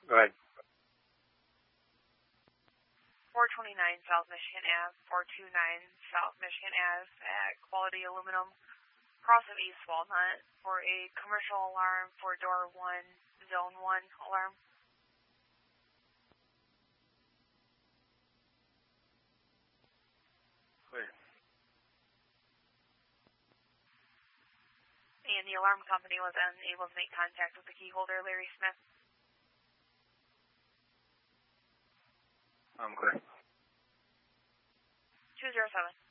Go ahead. 429 South Michigan Ave, 429 South Michigan Ave at Quality Aluminum, across of East Walnut, for a commercial alarm for door 1, zone 1 alarm. Clear. And the alarm company was unable to make contact with the key holder, Larry Smith. I'm clear. 207.